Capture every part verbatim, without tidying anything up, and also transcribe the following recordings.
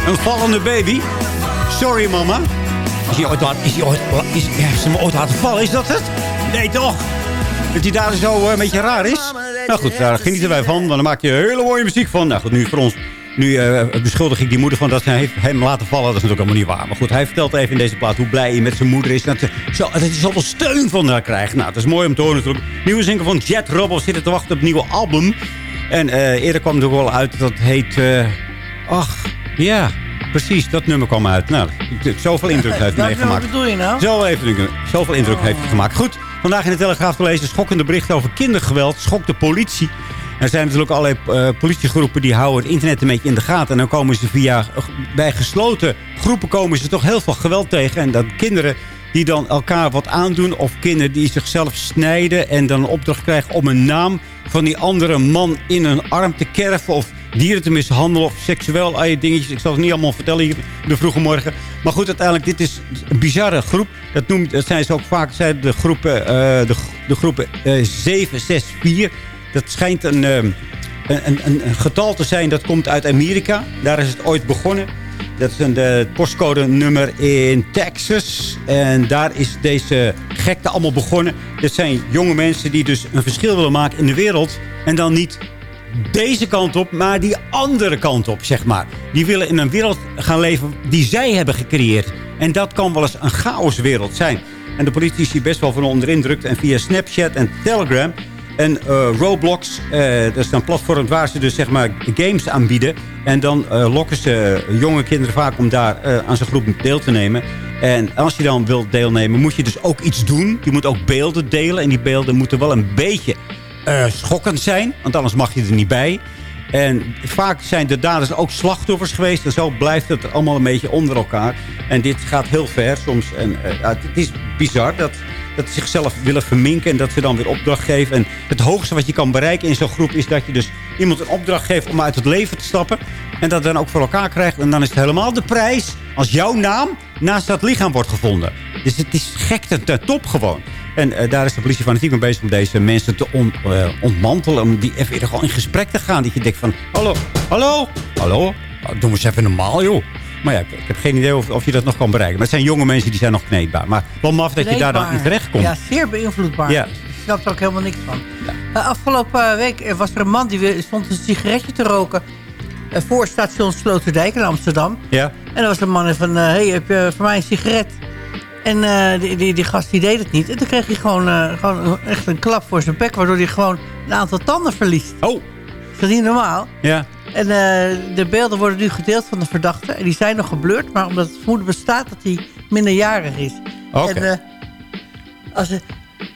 Een vallende baby. Sorry, mama. Is hij ooit, is hij ooit, is, heeft ze me ooit laten vallen? Is dat het? Nee, toch? Dat hij daar zo uh, een beetje raar is? Nou goed, daar genieten wij van. Want dan maak je hele mooie muziek van. Nou goed, nu voor ons... Nu uh, beschuldig ik die moeder van dat ze heeft hem laten vallen. Dat is natuurlijk allemaal niet waar. Maar goed, hij vertelt even in deze plaat hoe blij hij met zijn moeder is. Dat, ze zo, dat hij zoveel steun van haar krijgt. Nou, dat is mooi om te horen natuurlijk. Nieuwe single van Jet Robo zitten te wachten op een nieuwe album. En uh, eerder kwam er wel uit. Dat heet... Uh, ach, ja... Precies, dat nummer kwam uit. Nou, zoveel indruk heeft hij meegemaakt. Wat bedoel je nou? Zo even, zoveel indruk oh. heeft hij gemaakt. Goed, vandaag in de Telegraaf te lezen schokkende berichten over kindergeweld. Schokt de politie. Er zijn natuurlijk allerlei uh, politiegroepen die houden het internet een beetje in de gaten. En dan komen ze via, bij gesloten groepen komen ze toch heel veel geweld tegen. En dat kinderen die dan elkaar wat aandoen. Of kinderen die zichzelf snijden en dan een opdracht krijgen om een naam van die andere man in een arm te kerven. Of dieren te mishandelen of seksueel al je dingetjes. Ik zal het niet allemaal vertellen hier de vroege morgen. Maar goed, uiteindelijk, dit is een bizarre groep. Dat, noemt, dat zijn ze ook vaak zijn de groepen, uh, de, de groepen uh, zeven zes vier. Dat schijnt een, uh, een, een, een getal te zijn dat komt uit Amerika. Daar is het ooit begonnen. Dat is een uh, postcode nummer in Texas. En daar is deze gekte allemaal begonnen. Dat zijn jonge mensen die dus een verschil willen maken in de wereld. En dan niet deze kant op, maar die andere kant op, zeg maar. Die willen in een wereld gaan leven die zij hebben gecreëerd. En dat kan wel eens een chaoswereld zijn. En de politie is hier best wel van onder indruk. En via Snapchat en Telegram en uh, Roblox, uh, dat is een platform waar ze dus zeg maar games aanbieden. En dan uh, lokken ze jonge kinderen vaak om daar uh, aan zo'n groep deel te nemen. En als je dan wilt deelnemen, moet je dus ook iets doen. Je moet ook beelden delen. En die beelden moeten wel een beetje uh, schokkend zijn. Want anders mag je er niet bij. En vaak zijn de daders ook slachtoffers geweest. En zo blijft het allemaal een beetje onder elkaar. En dit gaat heel ver soms. En uh, het is bizar dat, dat ze zichzelf willen verminken. En dat ze dan weer opdracht geven. En het hoogste wat je kan bereiken in zo'n groep is dat je dus iemand een opdracht geeft om uit het leven te stappen. En dat dan ook voor elkaar krijgt. En dan is het helemaal de prijs als jouw naam naast dat lichaam wordt gevonden. Dus het is gekte ten top gewoon. En uh, daar is de politie fanatiek mee bezig om deze mensen te on, uh, ontmantelen. Om die even weer gewoon in gesprek te gaan. Dat je denkt van, hallo, hallo, hallo. Nou, doe eens even normaal, joh. Maar ja, ik, ik heb geen idee of, of je dat nog kan bereiken. Maar het zijn jonge mensen die zijn nog kneedbaar. Maar wel maf dat je daar dan in terecht komt. Ja, zeer beïnvloedbaar. Ja. Ik snap er ook helemaal niks van. Ja. Uh, afgelopen week was er een man die stond een sigaretje te roken uh, voor station Sloterdijk in Amsterdam. Ja. En er was een man van, hé, uh, hey, heb je voor mij een sigaret? En uh, die, die, die gast die deed het niet. En toen kreeg hij gewoon, uh, gewoon echt een klap voor zijn bek. Waardoor hij gewoon een aantal tanden verliest. Oh. Is dat niet normaal? Ja. En uh, de beelden worden nu gedeeld van de verdachte. En die zijn nog geblurred. Maar omdat het vermoeden bestaat dat hij minderjarig is. Oké. Okay. En uh, als het...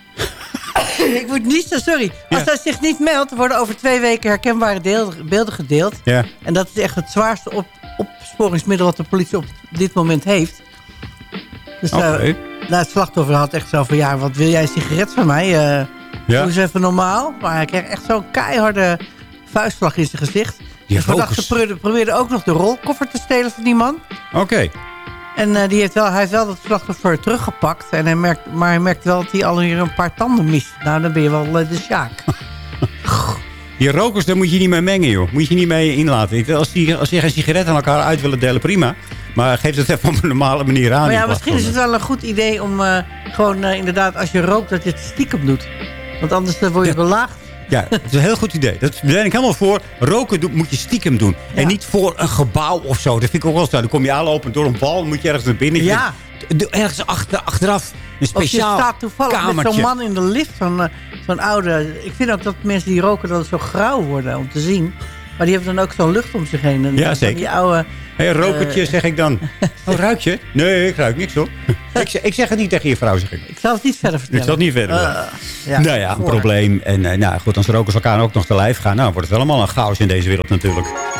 Ik moet niet zo, sorry. Als ja. hij zich niet meldt, worden over twee weken herkenbare deel, beelden gedeeld. Ja. En dat is echt het zwaarste op, opsporingsmiddel dat de politie op dit moment heeft. Dus okay. uh, nou, het slachtoffer had echt zo van, ja, wat wil jij een sigaret van mij? Uh, ja. Doe eens even normaal. Maar hij kreeg echt zo'n keiharde vuistslag in zijn gezicht. De verdachte probeerde, probeerde ook nog de rolkoffer te stelen van die man. Oké. Okay. En uh, die heeft wel, hij heeft wel dat slachtoffer teruggepakt. En hij merkt, maar hij merkt wel dat hij alweer een paar tanden mist. Nou, dan ben je wel uh, de sjaak. Die rokers, daar moet je niet mee mengen, joh. Moet je niet mee inlaten. Als die, als die geen sigaret aan elkaar uit willen delen, prima. Maar geef het even op een normale manier aan. Maar ja, misschien is het wel een goed idee om uh, gewoon uh, inderdaad, als je rookt, dat je het stiekem doet. Want anders uh, word je ja. belaagd. Ja, dat is een heel goed idee. Dat ben ik helemaal voor. Roken do- moet je stiekem doen. Ja. En niet voor een gebouw of zo. Dat vind ik ook wel zo. Dan kom je aanlopen door een bal. Dan moet je ergens naar binnen. Ja. Ergens achter, achteraf. Een speciaal of je staat toevallig kamertje. Met zo'n man in de lift. Zo'n, uh, zo'n oude. Ik vind ook dat mensen die roken dan zo grauw worden om te zien. Maar die hebben dan ook zo'n lucht om zich heen. En ja, zeker. Die oude... Hé, hey, rokertje, uh, zeg ik dan. Oh, ruik je? Nee, ik ruik niks, hoor. ik, ik zeg het niet tegen je vrouw, zeg ik. Ik zal het niet verder vertellen. Ik zal het niet verder uh, ja, Nou ja, een probleem. En uh, nou, goed, als rokers elkaar ook nog te lijf gaan... nou, wordt het allemaal een chaos in deze wereld natuurlijk.